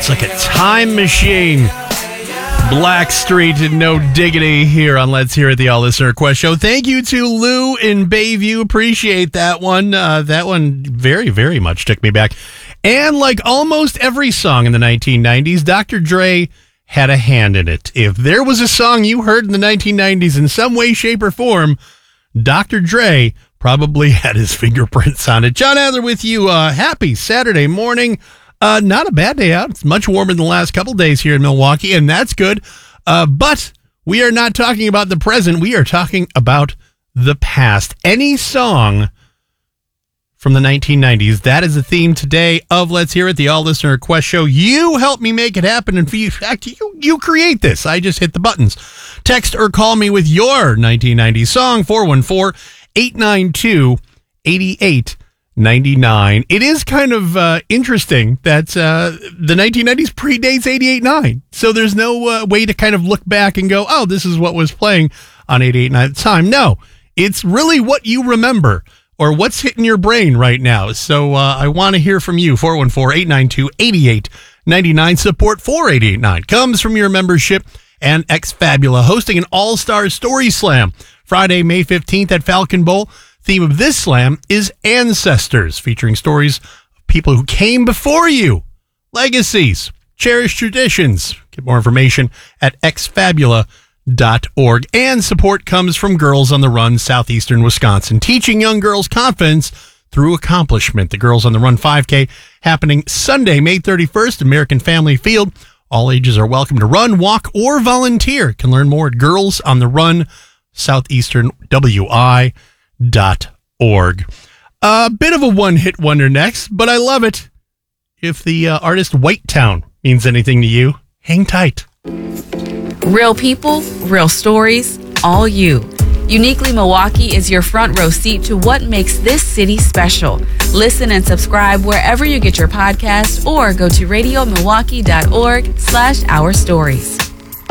It's like a time machine. Blackstreet and No Diggity here on Let's Hear It, the All-Listener Request Show. Thank you to Lou in Bayview. Appreciate that one. That one very, very much took me back. And like almost every song in the 1990s, Dr. Dre had a hand in it. If there was a song you heard in the 1990s in some way, shape, or form, Dr. Dre probably had his fingerprints on it. John Adler with you. Happy Saturday morning. Not a bad day out. It's much warmer than the last couple days here in Milwaukee, and that's good. But we are not talking about the present. We are talking about the past. Any song from the 1990s. That is the theme today of Let's Hear It, the All-Listener Request Show. You help me make it happen. In fact, you create this. I just hit the buttons. Text or call me with your 1990s song, 414-892-8899. It is kind of interesting that the 1990s predates 88.9. So there's no way to kind of look back and go, oh, this is what was playing on 88.9 at the time. No, it's really what you remember or what's hitting your brain right now. So I want to hear from you. 414-892-8899. Support for 88.9 comes from your membership and X-Fabula hosting an all-star story slam Friday, May 15th at Falcon Bowl. Theme of this slam is Ancestors, featuring stories of people who came before you, legacies, cherished traditions. Get more information at xfabula.org. And support comes from Girls on the Run, Southeastern Wisconsin, teaching young girls confidence through accomplishment. The Girls on the Run 5K happening Sunday, May 31st, American Family Field. All ages are welcome to run, walk, or volunteer. You can learn more at Girls on the Run, Southeastern WI.org. A bit of a one-hit wonder next, but I love it. If the artist Whitetown means anything to you, hang tight. Real people, real stories, all you. Uniquely Milwaukee is your front row seat to what makes this city special. Listen and subscribe wherever you get your podcast or go to radiomilwaukee.org/ourstories.